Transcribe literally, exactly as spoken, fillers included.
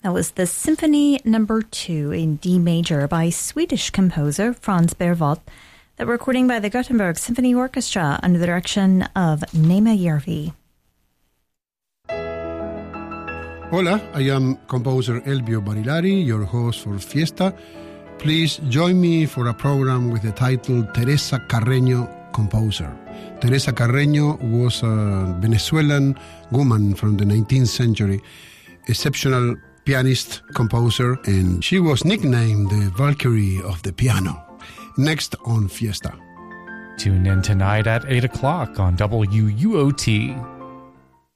That was the Symphony Number Two in D major by Swedish composer Franz Berwald, the recording by the Gothenburg Symphony Orchestra under the direction of Neema Järvi. Hola, I am composer Elbio Barilari, your host for Fiesta. Please join me for a program with the title Teresa Carreño Composer. Teresa Carreño was a Venezuelan woman from the nineteenth century, exceptional pianist, composer, and she was nicknamed the Valkyrie of the piano. Next on Fiesta. Tune in tonight at eight o'clock on W U O T.